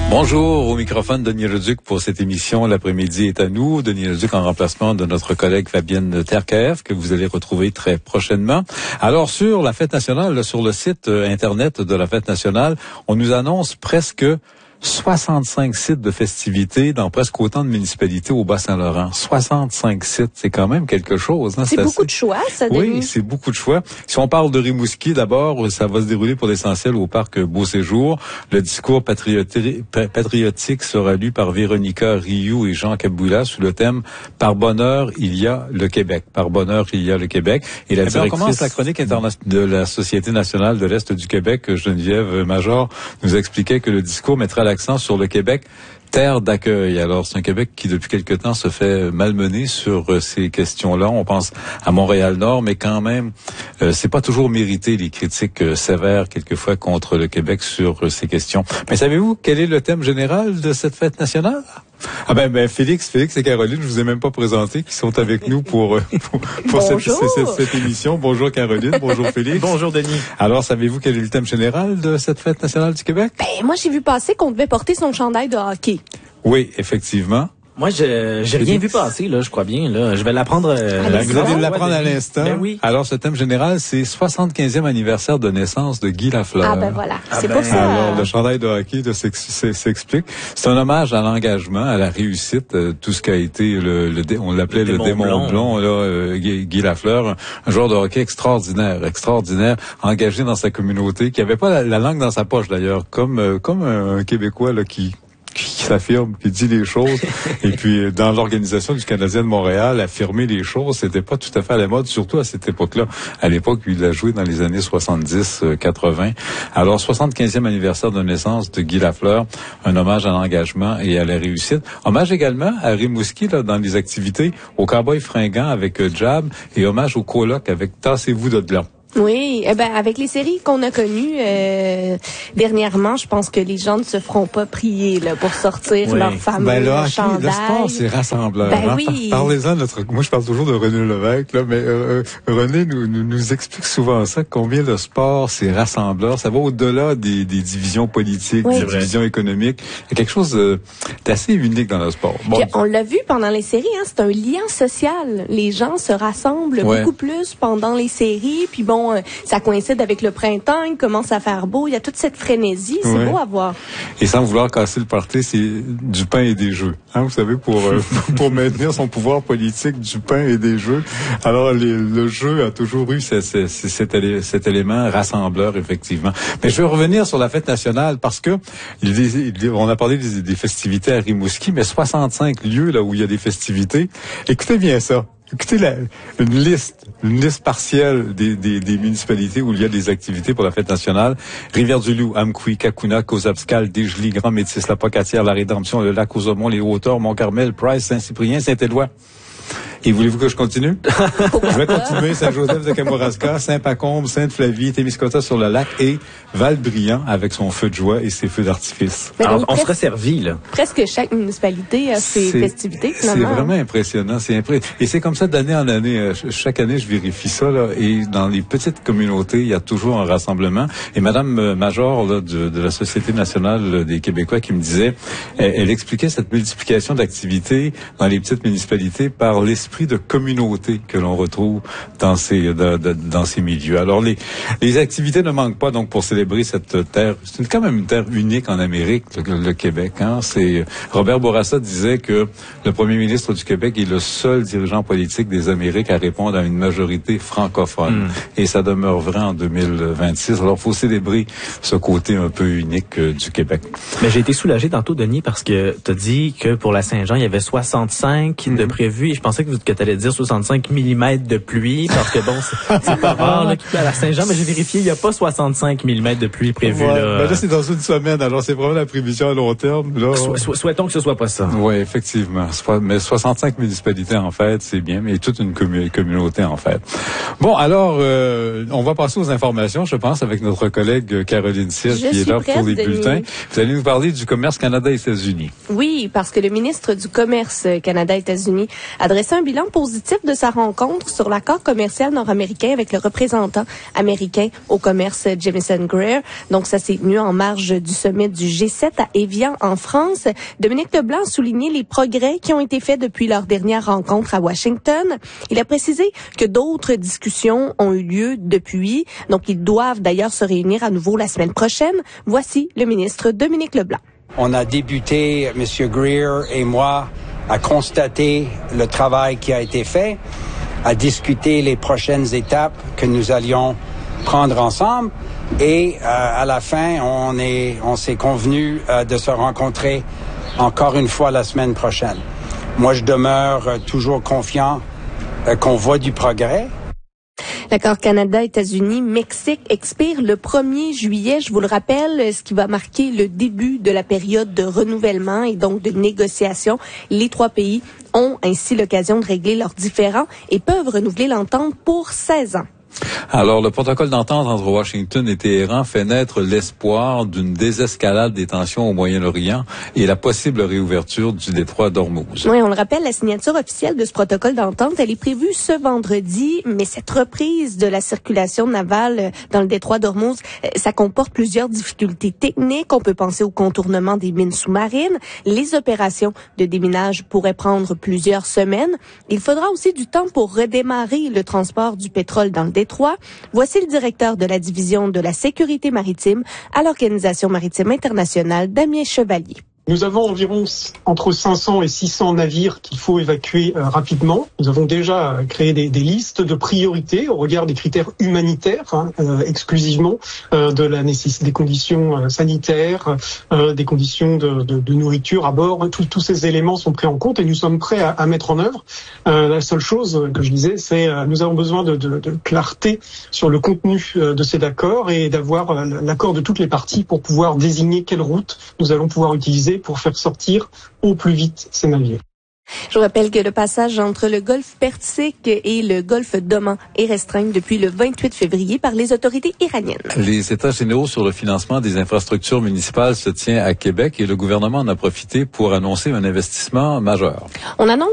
Bonjour, au microphone Denis Leduc pour cette émission. L'après-midi est à nous. Denis Leduc en remplacement de notre collègue Fabienne Terkaev, que vous allez retrouver très prochainement. Alors, sur la Fête nationale, sur le site Internet de la Fête nationale, on nous annonce presque 65 sites de festivités dans presque autant de municipalités au Bas-Saint-Laurent. 65 sites, c'est quand même quelque chose. Hein? C'est beaucoup de choix, ça, Denis. Oui, c'est beaucoup de choix. Si on parle de Rimouski, d'abord, ça va se dérouler pour l'essentiel au parc Beau Séjour. Le discours patriotique sera lu par Véronica Rioux et Jean Kabouila sous le thème « Par bonheur, il y a le Québec ». Par bonheur, il y a le Québec. Et la directrice... On commence la chronique de la Société nationale de l'Est du Québec, Geneviève Major, nous expliquait que le discours mettra l'accent sur le Québec, terre d'accueil. Alors, c'est un Québec qui, depuis quelque temps, se fait malmener sur ces questions-là. On pense à Montréal-Nord, mais quand même, c'est pas toujours mérité les critiques sévères, quelquefois, contre le Québec sur ces questions. Mais savez-vous quel est le thème général de cette fête nationale? Ah ben Félix et Caroline, je vous ai même pas présenté, qui sont avec nous pour cette émission. Bonjour Caroline, bonjour Félix. Bonjour Denis. Alors, savez-vous quel est le thème général de cette fête nationale du Québec? Ben moi j'ai vu passer qu'on devait porter son chandail de hockey. Oui, effectivement. Moi, j'ai rien vu passer, là, je crois bien, là. Je vais l'apprendre. Vous allez l'apprendre à l'instant. Ben oui. Alors, ce thème général, c'est 75e anniversaire de naissance de Guy Lafleur. Ah ben voilà, c'est pour ça. Alors, le chandail de hockey s'explique. C'est un hommage à l'engagement, à la réussite, tout ce qui a été on l'appelait le démon blond, là, Guy Lafleur, un joueur de hockey extraordinaire, engagé dans sa communauté, qui avait pas la langue dans sa poche d'ailleurs, comme un Québécois là qui s'affirme, qui dit les choses. Et puis, dans l'organisation du Canadien de Montréal, affirmer les choses, c'était pas tout à fait à la mode, surtout à cette époque-là. À l'époque, il a joué dans les années 70-80. Alors, 75e anniversaire de naissance de Guy Lafleur, un hommage à l'engagement et à la réussite. Hommage également à Rimouski, là, dans les activités, au Cowboy fringant avec Jab, et hommage au coloc avec Tassez-vous de là. Oui, avec les séries qu'on a connues dernièrement, je pense que les gens ne se feront pas prier là pour sortir leur fameux chandail. Le sport, c'est rassembleur. Oui. Parlez-en moi je parle toujours de René Lévesque, là, mais René nous explique souvent ça, combien le sport, c'est rassembleur. Ça va au-delà des divisions politiques, des divisions économiques. Il y a quelque chose d'assez unique dans le sport. Bon. On l'a vu pendant les séries, hein, c'est un lien social. Les gens se rassemblent beaucoup plus pendant les séries, puis bon, ça coïncide avec le printemps, il commence à faire beau, il y a toute cette frénésie, c'est beau à voir. Et sans vouloir casser le party, c'est du pain et des jeux. Hein, vous savez, pour maintenir son pouvoir politique, du pain et des jeux. Alors, le jeu a toujours eu cet élément rassembleur, effectivement. Mais je veux revenir sur la fête nationale parce que on a parlé des festivités à Rimouski, mais 65 lieux là où il y a des festivités. Écoutez bien ça. Écoutez une liste partielle des municipalités où il y a des activités pour la fête nationale. Rivière-du-Loup, Amqui, Cacouna, Cozabscal, Desjely, Grand-Métis, La Pocatière, La Rédemption, le Lac aux Aumont, les Hauteurs, Mont-Carmel, Price, Saint-Cyprien, Saint-Éloi. Et voulez-vous que je continue? Je vais continuer. Saint-Joseph de Kamouraska, Saint-Pacombe, Sainte-Flavie, Témiscouata sur le lac et Val-Briand avec son feu de joie et ses feux d'artifice. Alors, on serait servi, là. Presque chaque municipalité a ses festivités, finalement. C'est vraiment impressionnant. Et c'est comme ça d'année en année. Chaque année, je vérifie ça, là. Et dans les petites communautés, il y a toujours un rassemblement. Et Madame Major, là, de la Société nationale des Québécois qui me disait, elle expliquait cette multiplication d'activités dans les petites municipalités par l'esprit de communauté que l'on retrouve dans ces milieux. Alors les activités ne manquent pas donc pour célébrer cette terre. C'est quand même une terre unique en Amérique, le Québec. Hein. C'est Robert Bourassa disait que le premier ministre du Québec est le seul dirigeant politique des Amériques à répondre à une majorité francophone. Et ça demeure vrai en 2026. Alors faut célébrer ce côté un peu unique du Québec. Mais j'ai été soulagé tantôt, Denis, parce que tu as dit que pour la Saint-Jean, il y avait 65 de prévus et je pensais que tu allais dire 65 mm de pluie, parce que bon, c'est pas rare là, qu'il pleut à la Saint-Jean, mais j'ai vérifié, il n'y a pas 65 mm de pluie prévu. Là, c'est dans une semaine, alors c'est vraiment la prévision à long terme. Là. Souhaitons que ce soit pas ça. Oui, effectivement. Mais 65 municipalités en fait, c'est bien, mais toute une communauté en fait. Bon, alors, on va passer aux informations, je pense, avec notre collègue Caroline Cyr, qui est là pour les bulletins. Vous allez nous parler du commerce Canada-États-Unis. Oui, parce que le ministre du Commerce Canada-États-Unis adressait un bilan positif de sa rencontre sur l'accord commercial nord-américain avec le représentant américain au commerce Jamieson Greer. Donc, ça s'est tenu en marge du sommet du G7 à Évian, en France. Dominique Leblanc a souligné les progrès qui ont été faits depuis leur dernière rencontre à Washington. Il a précisé que d'autres discussions ont eu lieu depuis. Donc, ils doivent d'ailleurs se réunir à nouveau la semaine prochaine. Voici le ministre Dominique Leblanc. On a débuté, M. Greer et moi, à constater le travail qui a été fait, à discuter les prochaines étapes que nous allions prendre ensemble. Et à la fin, on s'est convenu de se rencontrer encore une fois la semaine prochaine. Moi, je demeure toujours confiant qu'on voit du progrès. L'accord Canada-États-Unis-Mexique expire le 1er juillet, je vous le rappelle, ce qui va marquer le début de la période de renouvellement et donc de négociation. Les trois pays ont ainsi l'occasion de régler leurs différends et peuvent renouveler l'entente pour 16 ans. Alors, le protocole d'entente entre Washington et Téhéran fait naître l'espoir d'une désescalade des tensions au Moyen-Orient et la possible réouverture du détroit d'Ormuz. Oui, on le rappelle, la signature officielle de ce protocole d'entente, elle est prévue ce vendredi, mais cette reprise de la circulation navale dans le détroit d'Ormuz, ça comporte plusieurs difficultés techniques. On peut penser au contournement des mines sous-marines. Les opérations de déminage pourraient prendre plusieurs semaines. Il faudra aussi du temps pour redémarrer le transport du pétrole dans le détroit. Voici le directeur de la division de la sécurité maritime à l'Organisation maritime internationale, Damien Chevalier. Nous avons environ entre 500 et 600 navires qu'il faut évacuer rapidement. Nous avons déjà créé des listes de priorités au regard des critères humanitaires, exclusivement de la nécessité des conditions sanitaires, des conditions de nourriture à bord. Tous ces éléments sont pris en compte et nous sommes prêts à mettre en œuvre. La seule chose que je disais, c'est nous avons besoin de clarté sur le contenu de ces accords et d'avoir l'accord de toutes les parties pour pouvoir désigner quelle route nous allons pouvoir utiliser pour faire sortir au plus vite ces navires. Je vous rappelle que le passage entre le golfe Persique et le golfe d'Oman est restreint depuis le 28 février par les autorités iraniennes. Les États généraux sur le financement des infrastructures municipales se tient à Québec et le gouvernement en a profité pour annoncer un investissement majeur. On annonce